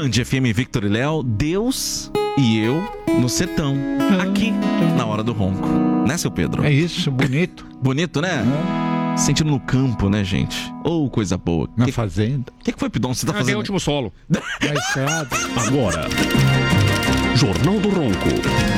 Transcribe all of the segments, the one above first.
Band FM Victor e Léo, Deus e eu no setão, aqui na Hora do Ronco. Né, seu Pedro? É isso, bonito. Bonito, né? Sentindo no campo, né, gente? Ou coisa boa. Na fazenda. O que foi, Pidon? Você tá fazendo? Tem o último solo. Na estrada. Agora, Jornal do Ronco.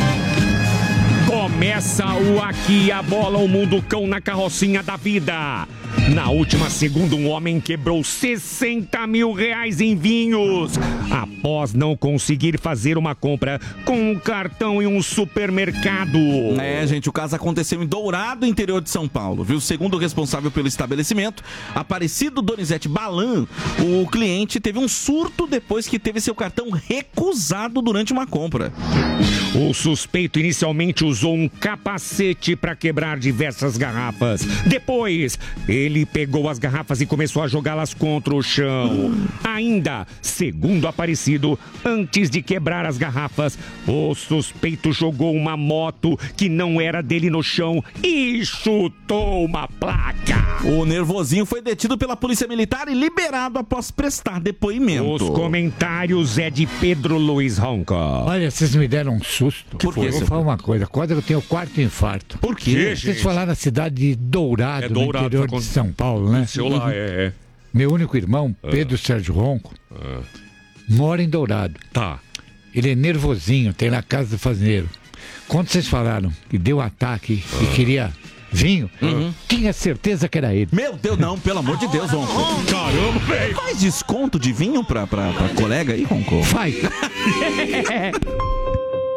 Começa o Aqui a Bola, o Mundo Cão na carrocinha da vida. Na última segunda, um homem quebrou 60 mil reais em vinhos após não conseguir fazer uma compra com um cartão em um supermercado. É, gente, o caso aconteceu em Dourado, interior de São Paulo, viu? Segundo o responsável pelo estabelecimento, Aparecido Donizete Balan, o cliente teve um surto depois que teve seu cartão recusado durante uma compra. O suspeito inicialmente usou um capacete para quebrar diversas garrafas. Depois, ele pegou as garrafas e começou a jogá-las contra o chão. Ainda, segundo Aparecido, antes de quebrar as garrafas, o suspeito jogou uma moto que não era dele no chão e chutou uma placa. O nervosinho foi detido pela polícia militar e liberado após prestar depoimento. Os comentários é de Pedro Luiz Ronco. Olha, vocês me deram um susto. Por quê, Eu vou falar uma coisa. Quase eu tenho o quarto infarto. Por quê? Vocês falaram na cidade de Dourado, no interior de São Paulo, né? Seu lá, é. Meu único irmão, Pedro Sérgio Ronco, mora em Dourado. Tá. Ele é nervosinho, tem na casa do fazendeiro. Quando vocês falaram que deu ataque e queria vinho, tinha certeza que era ele. Meu Deus, não, pelo amor de Deus, Ronco. Caramba, velho. Faz desconto de vinho pra colega aí, Ronco? Vai!